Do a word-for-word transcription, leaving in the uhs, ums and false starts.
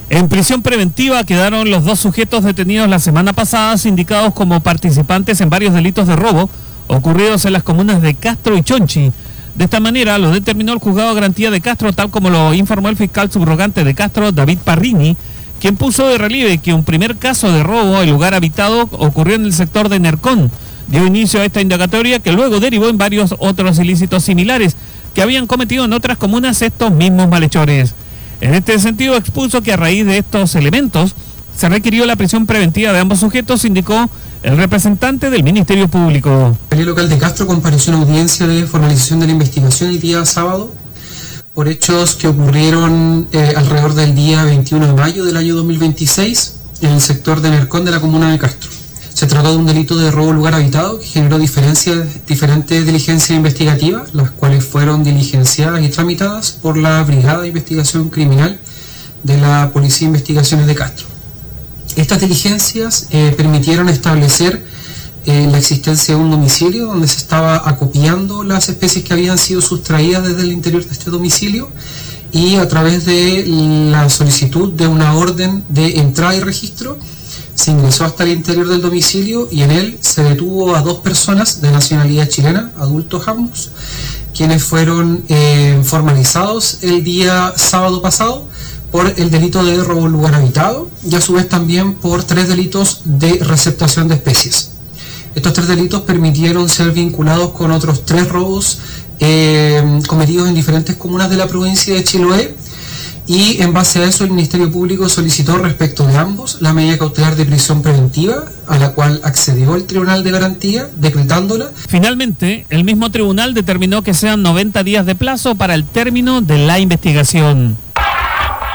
En prisión preventiva quedaron los dos sujetos detenidos la semana pasada, indicados como participantes en varios delitos de robo ocurridos en las comunas de Castro y Chonchi. De esta manera lo determinó el juzgado de garantía de Castro, tal como lo informó el fiscal subrogante de Castro, David Parrini, quien puso de relieve que un primer caso de robo en lugar habitado ocurrió en el sector de Nercón. Dio inicio a esta indagatoria que luego derivó en varios otros ilícitos similares que habían cometido en otras comunas estos mismos malhechores. En este sentido expuso que a raíz de estos elementos se requirió la prisión preventiva de ambos sujetos, indicó el representante del Ministerio Público. La Fiscalía Local de Castro compareció en audiencia de formalización de la investigación el día sábado por hechos que ocurrieron eh, alrededor del día veintiuno de mayo del año dos mil veintiséis en el sector de Nercón de la comuna de Castro. Se trató de un delito de robo en lugar habitado que generó diferencias, diferentes diligencias investigativas, las cuales fueron diligenciadas y tramitadas por la Brigada de Investigación Criminal de la Policía de Investigaciones de Castro. Estas diligencias eh, permitieron establecer eh, la existencia de un domicilio donde se estaba acopiando las especies que habían sido sustraídas desde el interior de este domicilio, y a través de la solicitud de una orden de entrada y registro se ingresó hasta el interior del domicilio y en él se detuvo a dos personas de nacionalidad chilena, adultos ambos, quienes fueron eh, formalizados el día sábado pasado por el delito de robo en lugar habitado y a su vez también por tres delitos de receptación de especies. Estos tres delitos permitieron ser vinculados con otros tres robos eh, cometidos en diferentes comunas de la provincia de Chiloé, y en base a eso el Ministerio Público solicitó respecto de ambos la medida cautelar de prisión preventiva, a la cual accedió el Tribunal de Garantía decretándola. Finalmente, el mismo tribunal determinó que sean noventa días de plazo para el término de la investigación.